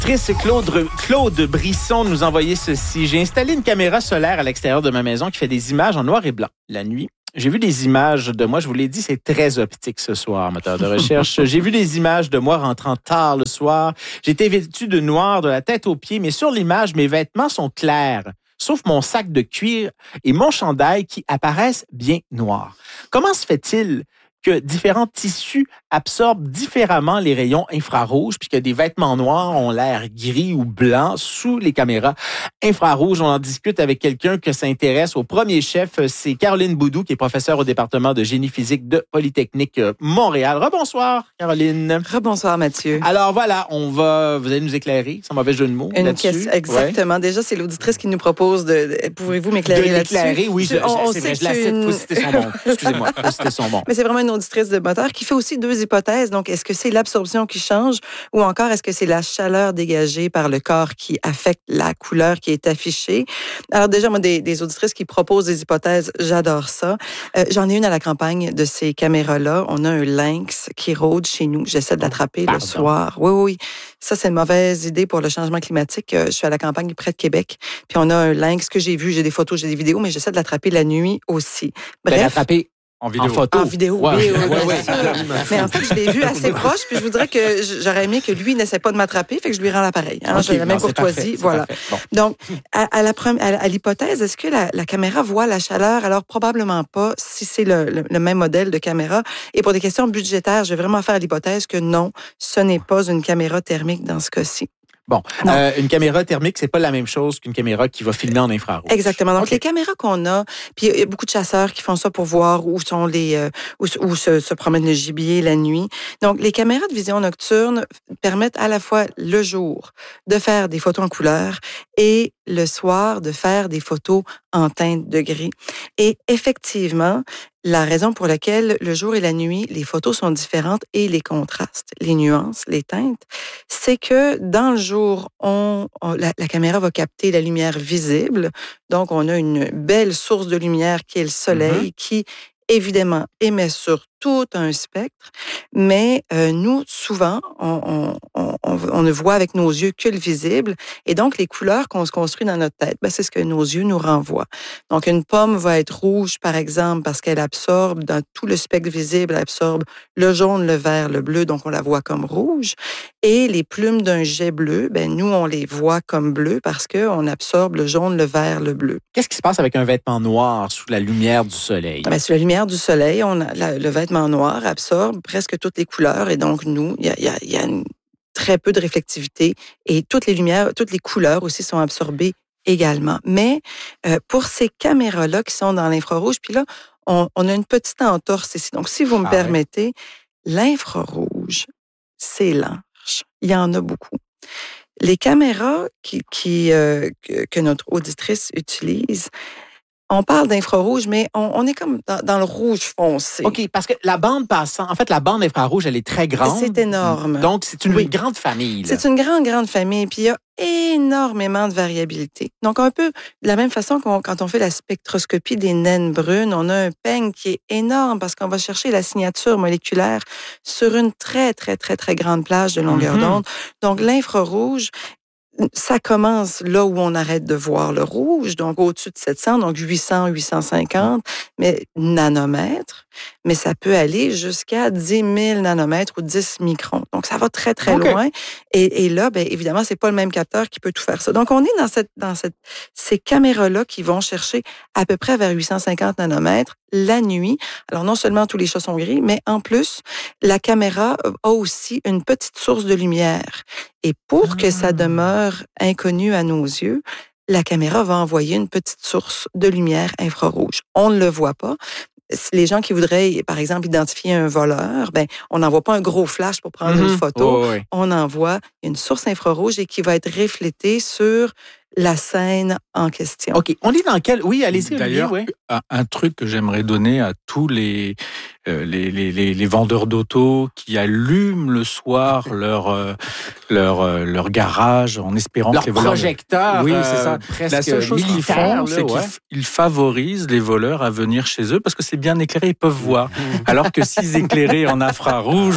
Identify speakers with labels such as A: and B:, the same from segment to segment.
A: Auditrice Claude Brisson nous envoyait ceci. J'ai installé une caméra solaire à l'extérieur de ma maison qui fait des images en noir et blanc la nuit. J'ai vu des images de moi, je vous l'ai dit, c'est très optique ce soir, moteur de recherche. J'ai vu des images de moi rentrant tard le soir. J'étais vêtu de noir de la tête aux pieds, mais sur l'image, mes vêtements sont clairs, sauf mon sac de cuir et mon chandail qui apparaissent bien noirs. Comment se fait-il que différents tissus absorbent différemment les rayons infrarouges, puis que des vêtements noirs ont l'air gris ou blancs sous les caméras infrarouges? On en discute avec quelqu'un que ça intéresse au premier chef. C'est Caroline Boudou, qui est professeure au département de génie physique de Polytechnique Montréal. Rebonsoir, Caroline.
B: Rebonsoir, Mathieu.
A: Alors voilà, vous allez nous éclairer, sans mauvais jeu de mots.
B: Une question, exactement. Ouais. Déjà, c'est l'auditrice qui nous propose pouvez-vous m'éclairer là-dessus?
A: De l'éclairer, oui, c'est vrai, je la cite, il faut citer son nom. Excusez-moi, il faut citer son nom.
B: Mais c'est vraiment une auditrice de moteur qui fait aussi deux hypothèses. Donc, est-ce que c'est l'absorption qui change ou encore est-ce que c'est la chaleur dégagée par le corps qui affecte la couleur qui est affichée? Alors déjà, moi, des auditrices qui proposent des hypothèses, j'adore ça. J'en ai une à la campagne de ces caméras-là. On a un lynx qui rôde chez nous. J'essaie de l'attraper le soir. Oui. Ça, c'est une mauvaise idée pour le changement climatique. Je suis à la campagne près de Québec. Puis on a un lynx que j'ai vu. J'ai des photos, j'ai des vidéos, mais j'essaie de l'attraper la nuit aussi.
A: Bref. L'attraper en vidéo. En photo.
B: En vidéo, oui. Mais en fait, je l'ai vu assez proche, puis je voudrais que j'aurais aimé que lui n'essaie pas de m'attraper, fait que je lui rends l'appareil. Alors, j'ai la même courtoisie, voilà. Bon. Donc, à l'hypothèse, est-ce que la caméra voit la chaleur? Alors, probablement pas, si c'est le même modèle de caméra. Et pour des questions budgétaires, je vais vraiment faire l'hypothèse que non, ce n'est pas une caméra thermique dans ce cas-ci.
A: Bon, une caméra thermique, c'est pas la même chose qu'une caméra qui va filmer en infrarouge.
B: Exactement. Donc, les caméras qu'on a, puis il y a beaucoup de chasseurs qui font ça pour voir où sont où se promène le gibier la nuit. Donc, les caméras de vision nocturne permettent à la fois le jour de faire des photos en couleur et le soir de faire des photos en teinte de gris. Et effectivement, la raison pour laquelle le jour et la nuit, les photos sont différentes et les contrastes, les nuances, les teintes, c'est que dans le jour, la caméra va capter la lumière visible. Donc, on a une belle source de lumière qui est le soleil, qui évidemment émet sur tout un spectre, mais nous, souvent, on ne voit avec nos yeux que le visible, et donc les couleurs qu'on se construit dans notre tête, c'est ce que nos yeux nous renvoient. Donc, une pomme va être rouge, par exemple, parce qu'elle absorbe, dans tout le spectre visible, elle absorbe le jaune, le vert, le bleu, donc on la voit comme rouge, et les plumes d'un jet bleu, nous, on les voit comme bleu parce qu'on absorbe le jaune, le vert, le bleu.
A: Qu'est-ce qui se passe avec un vêtement noir sous la lumière du soleil?
B: Sous la lumière du soleil, le vêtement noir absorbe presque toutes les couleurs et donc nous, il y a très peu de réflectivité et toutes les lumières, toutes les couleurs aussi sont absorbées également. Mais pour ces caméras-là qui sont dans l'infrarouge, puis là, on a une petite entorse ici. Donc, si vous me permettez, l'infrarouge, c'est large. Il y en a beaucoup. Les caméras que notre auditrice utilise, on parle d'infrarouge, mais on est comme dans le rouge foncé.
A: OK, parce que la bande passant, en fait, la bande infrarouge, elle est très grande.
B: C'est énorme.
A: Donc, c'est une grande famille. Là.
B: C'est une grande famille, puis il y a énormément de variabilité. Donc, un peu de la même façon quand on fait la spectroscopie des naines brunes, on a un peigne qui est énorme parce qu'on va chercher la signature moléculaire sur une très, très, très, très grande plage de longueur d'onde. Donc, l'infrarouge, ça commence là où on arrête de voir le rouge, donc au-dessus de 700, donc 800, 850, mais nanomètres, mais ça peut aller jusqu'à 10 000 nanomètres ou 10 microns. Donc, ça va très, très loin. Et là, évidemment, c'est pas le même capteur qui peut tout faire ça. Donc, on est dans ces caméras-là qui vont chercher à peu près vers 850 nanomètres la nuit. Alors, non seulement tous les chats sont gris, mais en plus, la caméra a aussi une petite source de lumière. Et pour que ça demeure inconnu à nos yeux, la caméra va envoyer une petite source de lumière infrarouge. On ne le voit pas. Les gens qui voudraient, par exemple, identifier un voleur, on n'envoie pas un gros flash pour prendre une photo. On envoie une source infrarouge et qui va être reflétée sur la scène en question.
A: OK. On est dans quel... Oui, allez-y.
C: D'ailleurs, un truc que j'aimerais donner à tous les vendeurs d'auto qui allument le soir leur garage en espérant
A: leur
C: que les voleurs...
A: projecteur,
C: oui, c'est ça.
A: Presque
C: la seule chose qu'ils font, c'est
A: ouais.
C: qu'ils favorisent les voleurs à venir chez eux parce que c'est bien éclairé, ils peuvent voir. Alors que s'ils éclairaient en infrarouge,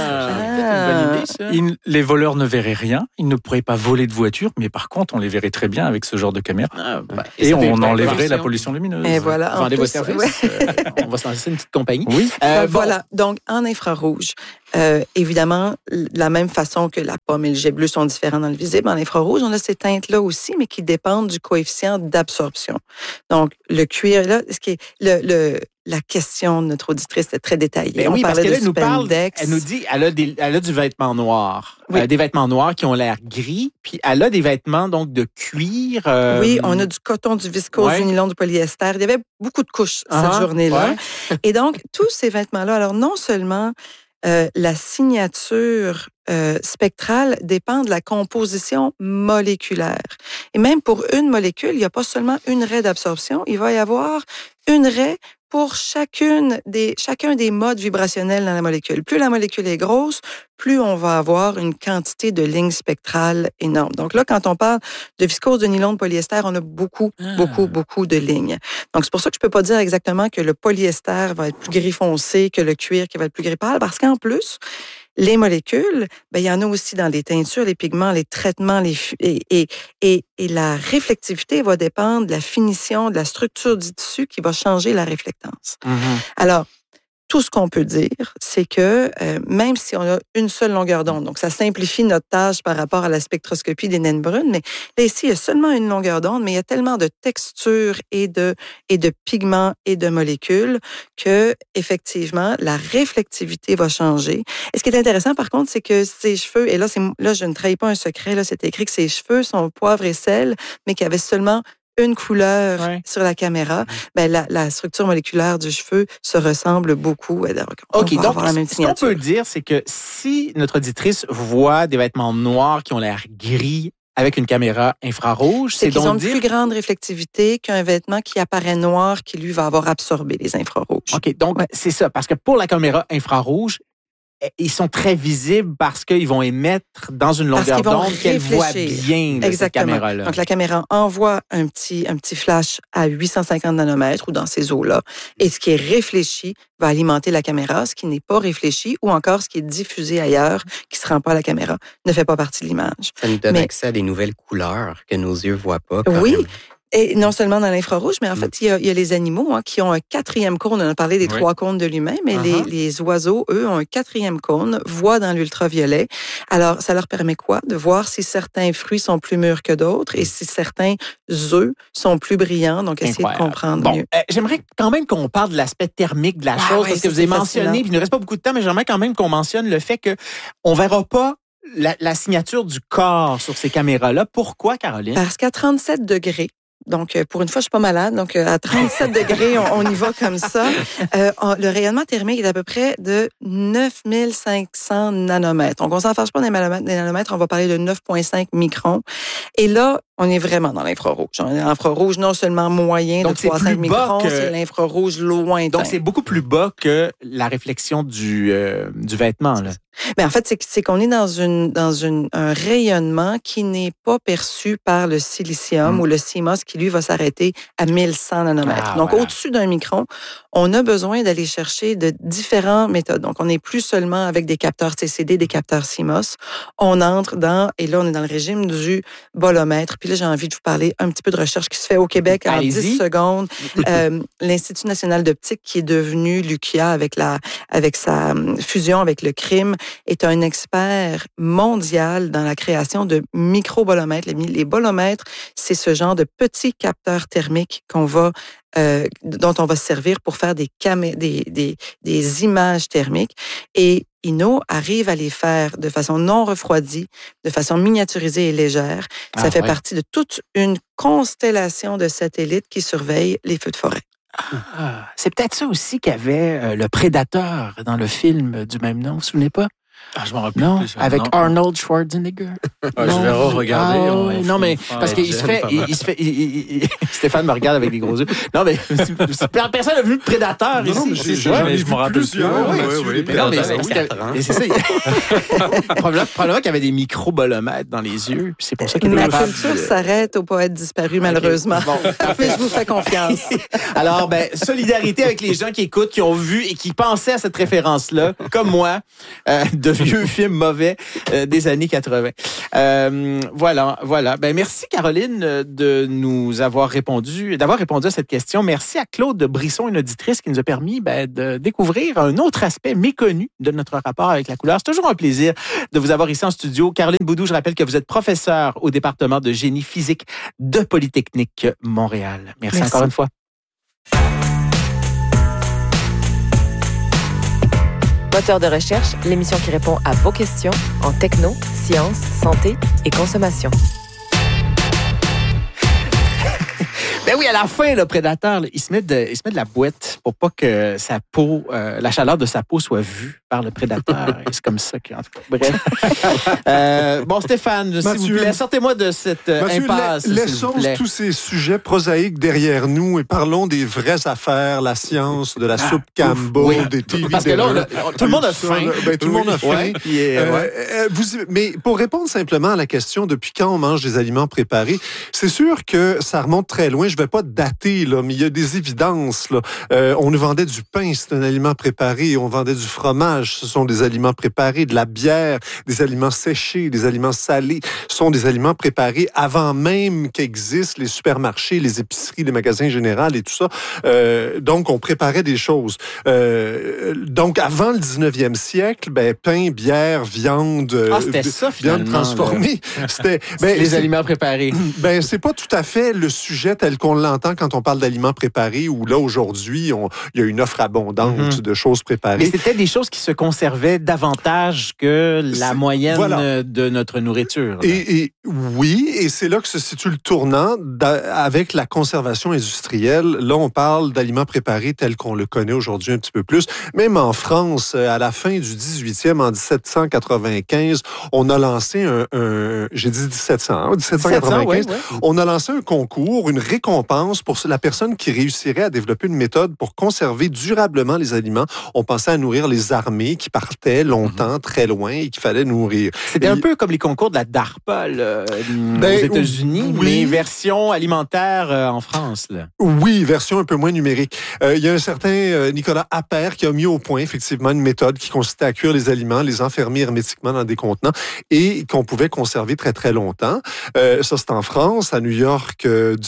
A: une bonne idée, ça.
C: Les voleurs ne verraient rien, ils ne pourraient pas voler de voiture, mais par contre, on les verrait très bien avec ce genre de caméra. Et on enlèverait la pollution lumineuse.
B: Et voilà.
A: Vendez vos services. On va se lancer une petite compagnie.
C: Oui.
B: Voilà. Donc, en infrarouge, évidemment, de la même façon que la pomme et le jet bleu sont différents dans le visible, en infrarouge, on a ces teintes-là aussi, mais qui dépendent du coefficient d'absorption. Donc, le cuir, là, ce qui est la question de notre auditrice est très détaillée.
A: Ben oui, parce qu'elle nous parle, elle nous dit, elle a du vêtement noir.
B: Oui.
A: Des vêtements noirs qui ont l'air gris, puis elle a des vêtements donc de cuir.
B: Oui, on a du coton, du viscose, du nylon, du polyester. Il y avait beaucoup de couches cette journée-là. Ouais. Et donc, tous ces vêtements-là, alors non seulement la signature spectrale dépend de la composition moléculaire. Et même pour une molécule, il n'y a pas seulement une raie d'absorption, il va y avoir une raie pour chacun des modes vibrationnels dans la molécule. Plus la molécule est grosse, plus on va avoir une quantité de lignes spectrales énorme. Donc là, quand on parle de viscose, de nylon, de polyester, on a beaucoup de lignes. Donc c'est pour ça que je peux pas dire exactement que le polyester va être plus gris foncé que le cuir qui va être plus gris pâle, parce qu'en plus, les molécules, ben, il y en a aussi dans les teintures, les pigments, les traitements, et la réflectivité va dépendre de la finition, de la structure du tissu qui va changer la réflectance. Alors, tout ce qu'on peut dire, c'est que même si on a une seule longueur d'onde, donc ça simplifie notre tâche par rapport à la spectroscopie des naines brunes, mais là ici, il y a seulement une longueur d'onde, mais il y a tellement de textures et de pigments et de molécules que effectivement, la réflectivité va changer. Et ce qui est intéressant, par contre, c'est que ses cheveux, et là, je ne trahis pas un secret, là, c'est écrit que ses cheveux sont poivre et sel, mais qu'il y avait seulement une couleur sur la caméra, ben la structure moléculaire du cheveu se ressemble beaucoup.
A: OK, donc ce qu'on peut dire, c'est que si notre auditrice voit des vêtements noirs qui ont l'air gris avec une caméra infrarouge,
B: c'est qu'ils ont une plus grande réflectivité qu'un vêtement qui apparaît noir qui, lui, va avoir absorbé les infrarouges.
A: OK, donc c'est ça, parce que pour la caméra infrarouge, ils sont très visibles parce qu'ils vont émettre dans une longueur d'onde qu'elle voit bien de cette caméra-là.
B: Donc, la caméra envoie un petit flash à 850 nanomètres ou dans ces eaux-là. Et ce qui est réfléchi va alimenter la caméra. Ce qui n'est pas réfléchi ou encore ce qui est diffusé ailleurs, qui ne se rend pas à la caméra, ne fait pas partie de l'image.
D: Ça nous donne accès à des nouvelles couleurs que nos yeux ne voient pas.
B: Oui. Et non seulement dans l'infrarouge, mais en fait, il y a les animaux qui ont un quatrième cône. On a parlé des 3 cônes de l'humain, mais les oiseaux, eux, ont un 4e cône, voient dans l'ultraviolet. Alors, ça leur permet quoi? De voir si certains fruits sont plus mûrs que d'autres et si certains œufs sont plus brillants. Donc, essayer de comprendre mieux.
A: J'aimerais quand même qu'on parle de l'aspect thermique de la chose, parce que vous avez mentionné, puis il ne reste pas beaucoup de temps, mais j'aimerais quand même qu'on mentionne le fait qu'on ne verra pas la signature du corps sur ces caméras-là. Pourquoi, Caroline?
B: Parce qu'à 37 degrés, donc, pour une fois, je suis pas malade. Donc, à 37 degrés, on y va comme ça. Le rayonnement thermique est à peu près de 9500 nanomètres. Donc, on s'en fâche pas des nanomètres. On va parler de 9,5 microns. Et là, on est vraiment dans l'infrarouge. On est dans l'infrarouge non seulement moyen de 3,5 microns, c'est l'infrarouge lointain.
A: Donc, c'est beaucoup plus bas que la réflexion du vêtement, là.
B: Mais en fait, c'est qu'on est dans un rayonnement qui n'est pas perçu par le silicium ou le CMOS qui, lui, va s'arrêter à 1100 nanomètres. Donc, au-dessus d'un micron, on a besoin d'aller chercher de différentes méthodes. Donc, on n'est plus seulement avec des capteurs TCD, des capteurs CMOS. On entre et là, on est dans le régime du bolomètre. Puis là, j'ai envie de vous parler un petit peu de recherche qui se fait au Québec en 10 secondes. L'Institut national d'optique, qui est devenu l'UQIA avec sa fusion avec le CRIM, est un expert mondial dans la création de microbolomètres. Les bolomètres, c'est ce genre de petits capteurs thermiques dont on va se servir pour faire des images thermiques. Et Inno arrive à les faire de façon non refroidie, de façon miniaturisée et légère. Ça fait partie de toute une constellation de satellites qui surveillent les feux de forêt.
A: C'est peut-être ça aussi qu'avait le Prédateur dans le film du même nom, vous vous souvenez pas?
C: Je m'en rappelle
A: Non,
C: plus.
A: avec
C: Non.
A: Arnold Schwarzenegger.
C: Je vais re-regarder.
A: Ouais. Non, mais parce qu'il se fait... Stéphane me regarde avec des gros yeux. Non, mais personne n'a vu Prédateur ici.
E: Non, mais
C: c'est
E: j'ai
C: ça,
E: jamais
C: mais
E: vu
C: je me rappelle plus.
E: plusieurs.
C: Ouais,
E: Mathieu,
C: ouais,
E: les
C: ouais.
A: Non, mais
E: Prédateurs.
A: c'est parce que- et c'est ça. Probablement qu'il y avait des micro-bolomètres dans les yeux. Puis c'est pour ça qu'il était
B: Ma
A: capable
B: culture
A: de-
B: s'arrête au poète disparu, malheureusement.
A: Bon,
B: Mais je vous fais confiance.
A: Alors, solidarité avec les gens qui écoutent, qui ont vu et qui pensaient à cette référence-là, comme moi, de vieux films mauvais des années 80. Voilà. Merci, Caroline, de nous avoir d'avoir répondu à cette question. Merci à Claude Brisson, une auditrice qui nous a permis de découvrir un autre aspect méconnu de notre rapport avec la couleur. C'est toujours un plaisir de vous avoir ici en studio. Caroline Boudou, je rappelle que vous êtes professeure au département de génie physique de Polytechnique Montréal. Merci encore une fois.
F: Moteur de recherche, l'émission qui répond à vos questions en techno, sciences, santé et consommation.
A: Ben oui, à la fin, le prédateur, il se met de la boîte pour pas que sa peau, la chaleur de sa peau soit vue par le prédateur. Et c'est comme ça en tout cas. Bref. Bon, Stéphane, s'il vous plaît, sortez-moi de cette impasse. s'il vous
E: Laissons
A: plaît.
E: tous ces sujets prosaïques derrière nous et parlons des vraies affaires, la science, de la soupe Campbell,
A: Oui.
E: des TV
A: Parce que là,
E: dinner.
A: tout le monde a faim.
E: Tout le monde a faim.
A: Ouais, puis, ouais.
E: Mais pour répondre simplement à la question depuis quand on mange des aliments préparés, c'est sûr que ça remonte très loin. Je ne vais pas dater, là, mais il y a des évidences. Là. On nous vendait du pain, c'est un aliment préparé. On vendait du fromage, ce sont des aliments préparés. De la bière, des aliments séchés, des aliments salés, ce sont des aliments préparés avant même qu'existent les supermarchés, les épiceries, les magasins généraux et tout ça. Donc, on préparait des choses. Donc, avant le 19e siècle, pain, bière, viande,
A: c'était ça, finalement,
E: viande transformée. C'était
A: les aliments préparés.
E: C'est pas tout à fait le sujet tel qu'on l'entend quand on parle d'aliments préparés, où là, aujourd'hui, il y a une offre abondante de choses préparées.
A: Mais c'était des choses qui se conservaient davantage que la moyenne de notre nourriture.
E: Et oui, et c'est là que se situe le tournant avec la conservation industrielle. Là, on parle d'aliments préparés tels qu'on le connaît aujourd'hui un petit peu plus. Même en France, à la fin du 18e, en 1795, on a lancé j'ai dit 1700, 1795, on a lancé un concours, une récompense pour la personne qui réussirait à développer une méthode pour conserver durablement les aliments. On pensait à nourrir les armées qui partaient longtemps, très loin, et qu'il fallait nourrir.
A: C'était un peu comme les concours de la DARPA aux États-Unis, mais version alimentaire en France. Là.
E: Oui, version un peu moins numérique. Il y a un certain Nicolas Appert qui a mis au point effectivement une méthode qui consistait à cuire les aliments, les enfermer hermétiquement dans des contenants et qu'on pouvait conserver très, très longtemps. Ça, c'est en France. À New York,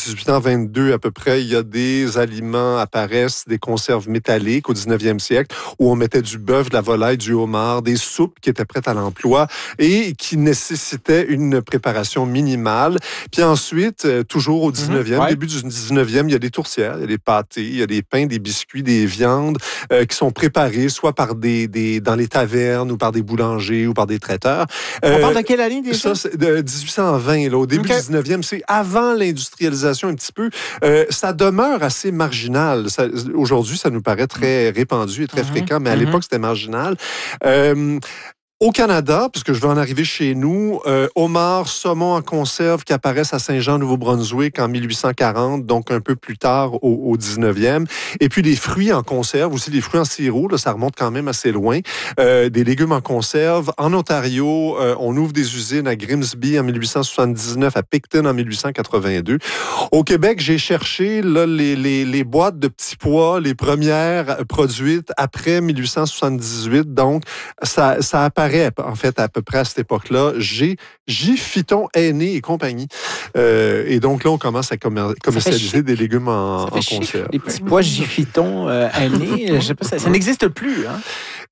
E: 1822 à peu près, il y a des aliments apparaissent, des conserves métalliques au 19e siècle où on mettait du bœuf, de la volaille, du homard, des soupes qui étaient prêtes à l'emploi et qui nécessitaient une préparation minimale. Puis ensuite, toujours au 19e, début du 19e, il y a des tourtières, il y a des pâtés, il y a des pains, des biscuits, des viandes qui sont préparées soit par dans les tavernes ou par des boulangers ou par des traiteurs.
A: On parle de quelle année déjà?
E: Ça, c'est de 1820, là, au début du 19e. C'est avant l'industrialisation un petit peu. Ça demeure assez marginal. Aujourd'hui, ça nous paraît très répandu et très fréquent, mais à l'époque, c'était marginal. Au Canada, puisque je vais en arriver chez nous, homard, saumon en conserve qui apparaissent à Saint-Jean, Nouveau-Brunswick en 1840, donc un peu plus tard au 19e. Et puis des fruits en conserve, aussi des fruits en sirop, là, ça remonte quand même assez loin. Des légumes en conserve. En Ontario, on ouvre des usines à Grimsby en 1879, à Picton en 1882. Au Québec, j'ai cherché là, les boîtes de petits pois, les premières produites après 1878. Donc, ça apparaît en fait, à peu près à cette époque-là, J. Phyton Aîné et compagnie. Et donc là, on commence à commercialiser des légumes en conserve.
A: Les petits pois J. Phyton Aîné, je sais pas, ça n'existe plus, hein?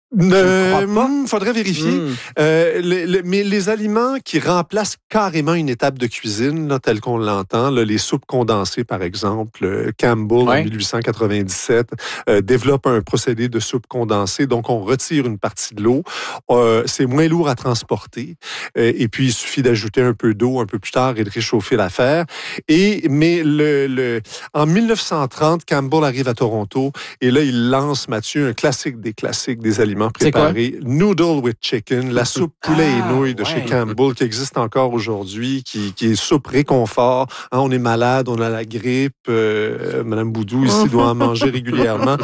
E: Faudrait vérifier. Mais les aliments qui remplacent carrément une étape de cuisine, là, telle qu'on l'entend, là, les soupes condensées, par exemple, Campbell, en 1897, développe un procédé de soupe condensée. Donc, on retire une partie de l'eau. C'est moins lourd à transporter. Et puis, il suffit d'ajouter un peu d'eau un peu plus tard et de réchauffer l'affaire. Mais en 1930, Campbell arrive à Toronto et là, il lance, Mathieu, un classique des classiques des aliments aliments préparés. Noodle with chicken, la soupe poulet et nouilles de chez Campbell, qui existe encore aujourd'hui, qui est soupe réconfort. Hein, on est malade, on a la grippe. Madame Boudou, ici, doit en manger régulièrement.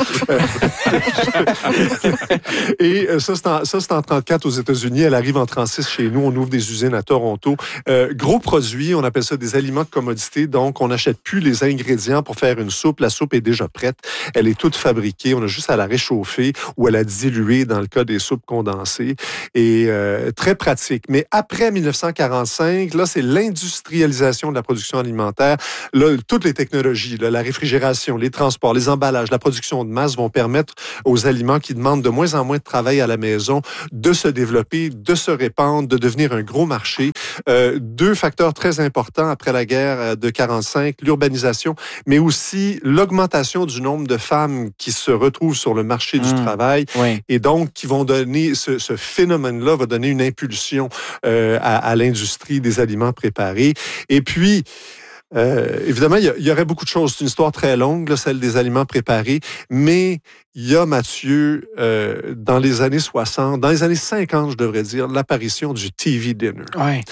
E: Et ça, c'est en 34 aux États-Unis. Elle arrive en 36 chez nous. On ouvre des usines à Toronto. Gros produit, on appelle ça des aliments de commodité. Donc, on n'achète plus les ingrédients pour faire une soupe. La soupe est déjà prête. Elle est toute fabriquée. On a juste à la réchauffer ou à la diluer dans le cas des soupes condensées. Et très pratique. Mais après 1945, là, c'est l'industrialisation de la production alimentaire. Là, toutes les technologies, là, la réfrigération, les transports, les emballages, la production de masse vont permettre aux aliments qui demandent de moins en moins de travail à la maison de se développer, de se répandre, de devenir un gros marché. Deux facteurs très importants après la guerre de 45, l'urbanisation, mais aussi l'augmentation du nombre de femmes qui se retrouvent sur le marché du travail et donc qui vont donner, ce phénomène-là va donner une impulsion à l'industrie des aliments préparés. Et puis, évidemment, il y aurait beaucoup de choses. C'est une histoire très longue, là, celle des aliments préparés, mais il y a, Mathieu, dans les années 60, dans les années 50, je devrais dire, l'apparition du TV Dinner.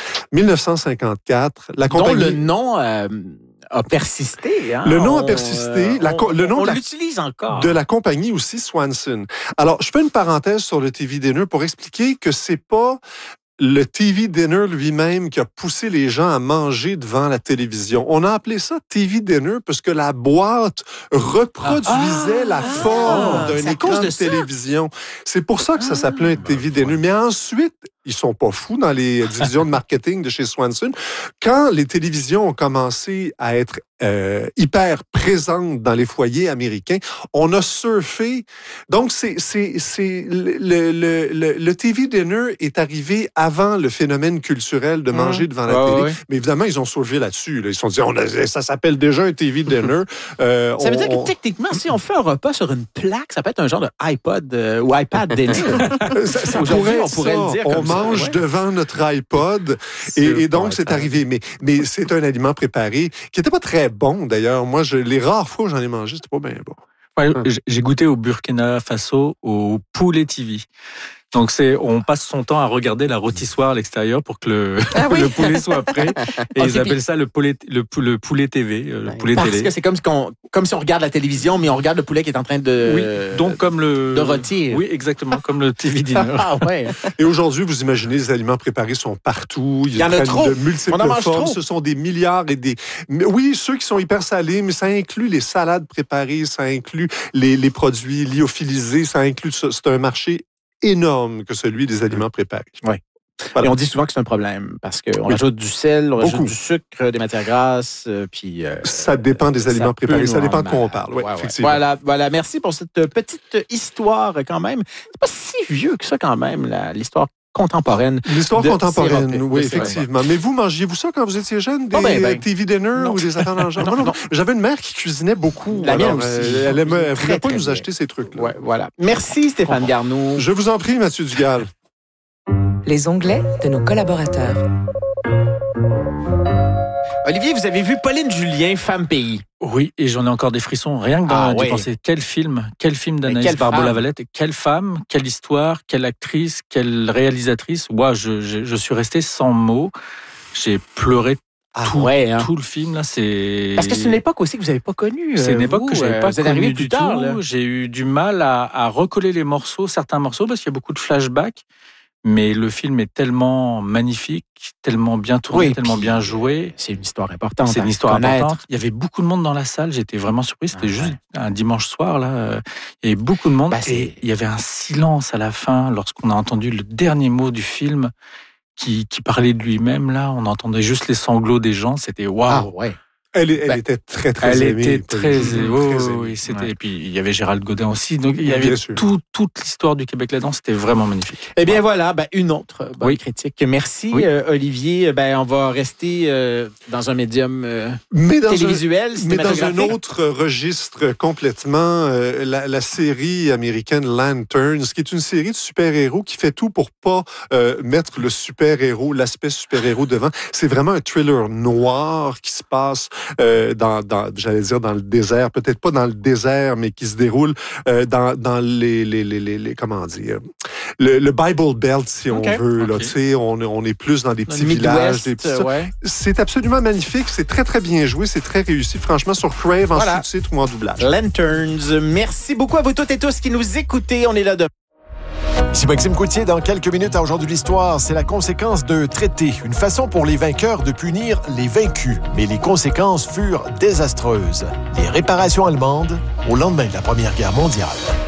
E: 1954, la compagnie...
A: Dont le nom a persisté. Hein?
E: Le nom a persisté. Le nom
A: on l'utilise encore.
E: De la compagnie aussi, Swanson. Alors, je fais une parenthèse sur le TV Dinner pour expliquer que c'est pas le TV Dinner lui-même qui a poussé les gens à manger devant la télévision. On a appelé ça TV Dinner parce que la boîte reproduisait la forme d'un écran de télévision. C'est pour ça que ça s'appelait un TV Dinner. Mais ensuite, ils sont pas fous dans les divisions de marketing de chez Swanson. Quand les télévisions ont commencé à être hyper présentes dans les foyers américains, on a surfé. Donc, le TV Dinner est arrivé avant le phénomène culturel de manger devant la télé. Mais évidemment, ils ont surfé là-dessus. Là. Ils se sont dit, ça s'appelle déjà un TV Dinner.
A: Ça veut dire que techniquement, si on fait un repas sur une plaque, ça peut être un genre de iPod ou iPad Dinner.
E: Aujourd'hui,
A: on pourrait le dire comme ça.
E: On mange devant notre iPod et donc c'est arrivé. Mais c'est un aliment préparé qui n'était pas très bon d'ailleurs. Moi, les rares fois où j'en ai mangé, c'était pas bien bon.
C: Ouais, j'ai goûté au Burkina Faso au poulet TV. Donc, on passe son temps à regarder la rôtissoire à l'extérieur pour que le poulet soit prêt. Et ils appellent ça le poulet TV, le poulet
A: parce
C: télé.
A: que c'est comme si on regarde la télévision, mais on regarde le poulet qui est en train de...
C: Oui, donc comme
A: de rôtir.
C: Oui, exactement, comme le TV Dinner.
E: Et aujourd'hui, vous imaginez, les aliments préparés sont partout.
A: Il y en a trop.
E: De multiples formes. Ce sont des milliards et des... Oui, ceux qui sont hyper salés, mais ça inclut les salades préparées, ça inclut les produits lyophilisés, ça inclut... C'est un marché énorme que celui des aliments préparés.
A: Oui. Voilà. Et on dit souvent que c'est un problème parce qu'on rajoute du sel, on rajoute du sucre, des matières grasses, puis...
E: ça dépend des aliments préparés, ça dépend de quoi on parle. Oui, effectivement.
A: Voilà, merci pour cette petite histoire quand même. C'est pas si vieux que ça quand même, l'histoire contemporaine.
E: L'histoire contemporaine, oui, effectivement. Mais vous, mangiez-vous ça quand vous étiez jeune, des TV Dinner ou des affaires dans le genre? Non. J'avais une mère qui cuisinait beaucoup.
A: La mienne aussi.
E: Elle ne voulait pas nous acheter ces trucs-là.
A: Ouais, voilà. Merci Stéphane Garneau.
E: Je vous en prie, Mathieu Dugal.
F: Les onglets de nos collaborateurs.
A: Olivier, vous avez vu Pauline Julien, Femme Pays.
C: Oui, et j'en ai encore des frissons. Rien que d'y penser. Quel film d'Anaïs Barbeau-Lavalette. Quelle femme, quelle histoire, quelle actrice, quelle réalisatrice. Moi, je suis resté sans mots. J'ai pleuré tout le film. Là, c'est...
A: Parce que c'est une époque aussi que vous n'avez pas connue.
C: C'est une époque que je n'avais pas connue du
A: tard,
C: tout.
A: Là.
C: J'ai eu du mal à recoller les morceaux, certains morceaux, parce qu'il y a beaucoup de flashbacks. Mais le film est tellement magnifique, tellement bien tourné, tellement bien joué.
A: C'est une histoire importante.
C: C'est une histoire importante. Il y avait beaucoup de monde dans la salle. J'étais vraiment surpris. C'était juste un dimanche soir, là. Il y avait beaucoup de monde. Et il y avait un silence à la fin lorsqu'on a entendu le dernier mot du film qui parlait de lui-même, là. On entendait juste les sanglots des gens. C'était waouh.
E: Elle était très, très
C: elle
E: aimée.
C: Elle était très aimée. Et puis, il y avait Gérald Godin aussi. Donc, il y avait toute l'histoire du Québec là-dedans. C'était vraiment magnifique.
A: Eh bien, voilà. Une autre bonne critique. Merci, Olivier. On va rester dans un médium télévisuel,
E: mais dans un autre registre complètement. La série américaine Lanterns, qui est une série de super-héros qui fait tout pour pas mettre l'aspect super-héros devant. C'est vraiment un thriller noir qui se passe j'allais dire dans le désert, peut-être pas dans le désert, mais qui se déroule dans les comment dire, le Bible Belt, si on veut. Là, tu sais, on est plus dans des petits villages. Des petits, C'est absolument magnifique. C'est très, très bien joué. C'est très réussi. Franchement, sur Crave, en sous-titre ou en doublage.
A: Lanterns. Merci beaucoup à vous toutes et tous qui nous écoutez. On est là demain.
G: Ici Maxime Coutier, dans quelques minutes à Aujourd'hui de l'Histoire, c'est la conséquence d'un traité, une façon pour les vainqueurs de punir les vaincus. Mais les conséquences furent désastreuses. Les réparations allemandes au lendemain de la Première Guerre mondiale.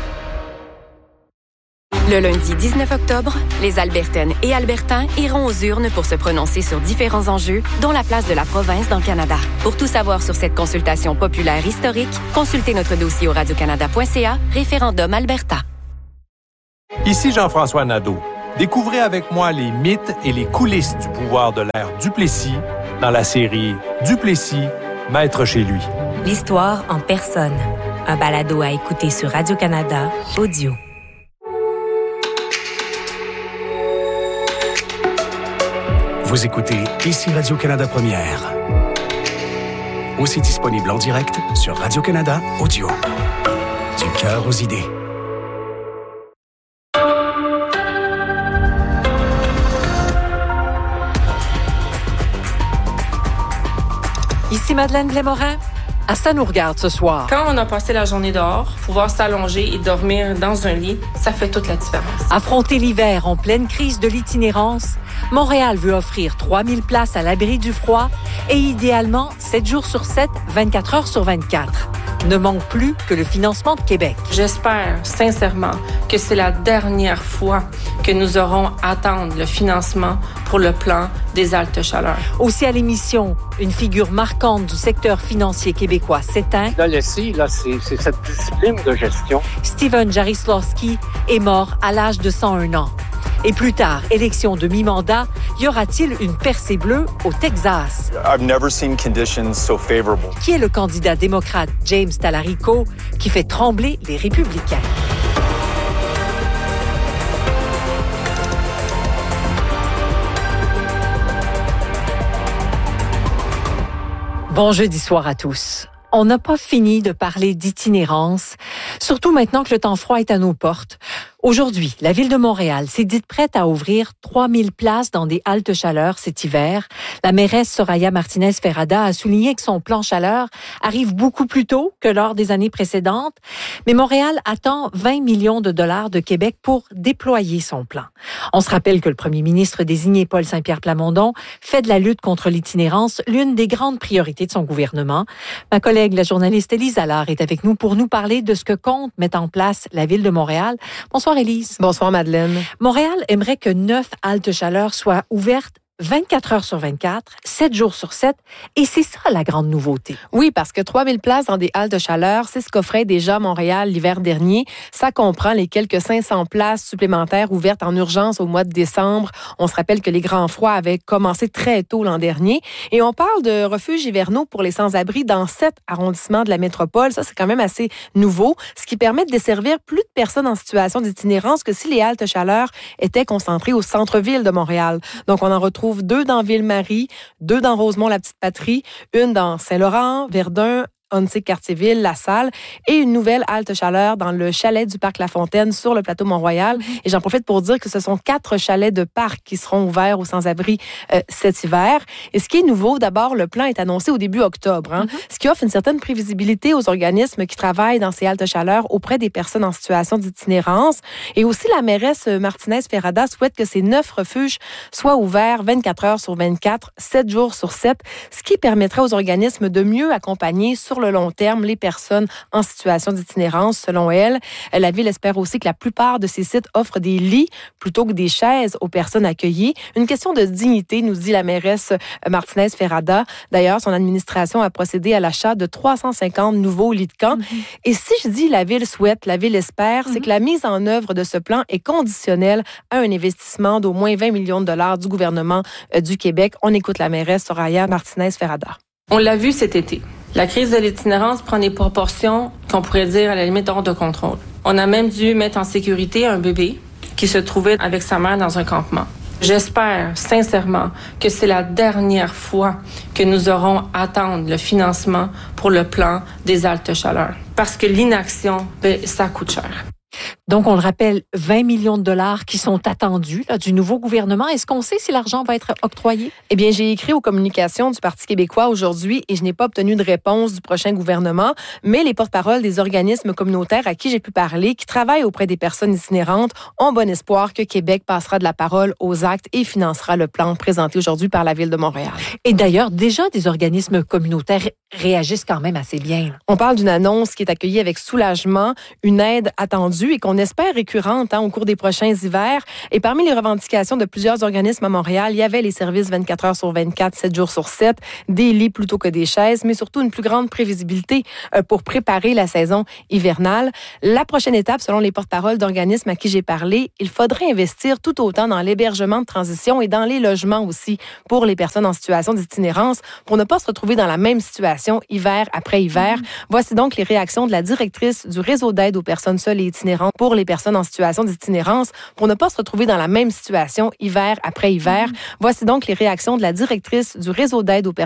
H: Le lundi 19 octobre, les Albertaines et Albertains iront aux urnes pour se prononcer sur différents enjeux, dont la place de la province dans le Canada. Pour tout savoir sur cette consultation populaire historique, consultez notre dossier au radiocanada.ca, référendum Alberta.
I: Ici Jean-François Nadeau. Découvrez avec moi les mythes et les coulisses du pouvoir de l'ère Duplessis dans la série Duplessis, maître chez lui.
J: L'histoire en personne. Un balado à écouter sur Radio-Canada Audio.
K: Vous écoutez Ici Radio-Canada Première. Aussi disponible en direct sur Radio-Canada Audio. Du cœur aux idées.
L: Ici Madeleine Blais-Morin. À ça nous regarde ce soir.
M: Quand on a passé la journée dehors, pouvoir s'allonger et dormir dans un lit, ça fait toute la différence.
L: Affronter l'hiver en pleine crise de l'itinérance, Montréal veut offrir 3000 places à l'abri du froid et idéalement 7 jours sur 7, 24 heures sur 24. Ne manque plus que le financement de Québec.
M: J'espère sincèrement que c'est la dernière fois que nous aurons à attendre le financement pour le plan des altes chaleurs.
L: Aussi à l'émission, une figure marquante du secteur financier québécois s'éteint.
N: C'est cette discipline de gestion.
L: Steven Jarislowski est mort à l'âge de 101 ans. Et plus tard, élection de mi-mandat, y aura-t-il une percée bleue au Texas?
O: I've never seen conditions so favorable.
L: Qui est le candidat démocrate James Talarico qui fait trembler les républicains? Bon jeudi soir à tous. On n'a pas fini de parler d'itinérance, surtout maintenant que le temps froid est à nos portes. Aujourd'hui, la Ville de Montréal s'est dite prête à ouvrir 3000 places dans des haltes chaleur cet hiver. La mairesse Soraya Martinez-Ferrada a souligné que son plan chaleur arrive beaucoup plus tôt que lors des années précédentes. Mais Montréal attend 20 millions de dollars de Québec pour déployer son plan. On se rappelle que le premier ministre désigné Paul Saint-Pierre Plamondon fait de la lutte contre l'itinérance l'une des grandes priorités de son gouvernement. Ma collègue, la journaliste Élise Allard, est avec nous pour nous parler de ce que compte mettre en place la Ville de Montréal. Bonsoir Élise.
F: Bonsoir Madeleine.
L: Montréal aimerait que 9 haltes chaleur soient ouvertes 24 heures sur 24, 7 jours sur 7, et c'est ça la grande nouveauté.
F: Oui, parce que 3000 places dans des halles de chaleur, c'est ce qu'offrait déjà Montréal l'hiver dernier. Ça comprend les quelques 500 places supplémentaires ouvertes en urgence au mois de décembre. On se rappelle que les grands froids avaient commencé très tôt l'an dernier. Et on parle de refuges hivernaux pour les sans-abri dans 7 arrondissements de la métropole. Ça, c'est quand même assez nouveau, ce qui permet de desservir plus de personnes en situation d'itinérance que si les haltes chaleur étaient concentrées au centre-ville de Montréal. Donc, on en retrouve 2 dans Ville-Marie, 2 dans Rosemont-la-Petite-Patrie, une dans Saint-Laurent, Verdun, Cartierville, La Salle et une nouvelle halte chaleur dans le chalet du Parc La Fontaine sur le plateau Mont-Royal. Et j'en profite pour dire que ce sont 4 chalets de parc qui seront ouverts aux sans-abri cet hiver. Et ce qui est nouveau, d'abord, le plan est annoncé au début octobre, ce qui offre une certaine prévisibilité aux organismes qui travaillent dans ces haltes chaleur auprès des personnes en situation d'itinérance. Et aussi, la mairesse Martinez-Ferrada souhaite que ces 9 refuges soient ouverts 24 heures sur 24, 7 jours sur 7, ce qui permettrait aux organismes de mieux accompagner sur le long terme les personnes en situation d'itinérance. Selon elle, la Ville espère aussi que la plupart de ces sites offrent des lits plutôt que des chaises aux personnes accueillies. Une question de dignité, nous dit la mairesse Martinez-Ferrada. D'ailleurs, son administration a procédé à l'achat de 350 nouveaux lits de camp. Et si je dis la Ville souhaite, la Ville espère, c'est que la mise en œuvre de ce plan est conditionnelle à un investissement d'au moins 20 millions de dollars du gouvernement du Québec. On écoute la mairesse Soraya Martinez-Ferrada.
M: On l'a vu cet été. La crise de l'itinérance prend des proportions qu'on pourrait dire à la limite hors de contrôle. On a même dû mettre en sécurité un bébé qui se trouvait avec sa mère dans un campement. J'espère sincèrement que c'est la dernière fois que nous aurons à attendre le financement pour le plan des altes chaleurs. Parce que l'inaction, ça coûte cher.
L: Donc, on le rappelle, 20 millions de dollars qui sont attendus là, du nouveau gouvernement. Est-ce qu'on sait si l'argent va être octroyé?
F: Eh bien, j'ai écrit aux communications du Parti québécois aujourd'hui et je n'ai pas obtenu de réponse du prochain gouvernement, mais les porte-paroles des organismes communautaires à qui j'ai pu parler, qui travaillent auprès des personnes itinérantes, ont bon espoir que Québec passera de la parole aux actes et financera le plan présenté aujourd'hui par la Ville de Montréal.
L: Et d'ailleurs, déjà, des organismes communautaires réagissent quand même assez bien.
F: On parle d'une annonce qui est accueillie avec soulagement, une aide attendue et qu'on espère récurrente au cours des prochains hivers. Et parmi les revendications de plusieurs organismes à Montréal, il y avait les services 24 heures sur 24, 7 jours sur 7, des lits plutôt que des chaises, mais surtout une plus grande prévisibilité pour préparer la saison hivernale. La prochaine étape, selon les porte-paroles d'organismes à qui j'ai parlé, il faudrait investir tout autant dans l'hébergement de transition et dans les logements aussi pour les personnes en situation d'itinérance pour ne pas se retrouver dans la même situation hiver après hiver. Voici donc les réactions de la directrice du réseau d'aide aux personnes seules et itinérantes pour les personnes en situation d'itinérance pour ne pas se retrouver dans la même situation hiver après hiver. Voici donc les réactions de la directrice du réseau d'aide aux personnes